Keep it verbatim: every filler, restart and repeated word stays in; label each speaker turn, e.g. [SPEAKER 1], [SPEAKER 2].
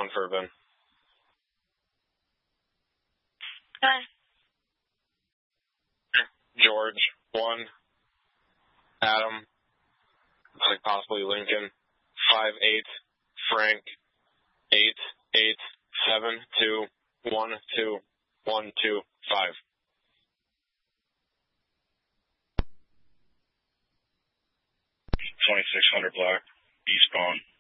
[SPEAKER 1] one for Ben.
[SPEAKER 2] Hi.
[SPEAKER 1] George, one. Adam, like possibly Lincoln, five eight. Frank, eight eight seven two one two one two five.
[SPEAKER 3] twenty-six hundred black, eastbound.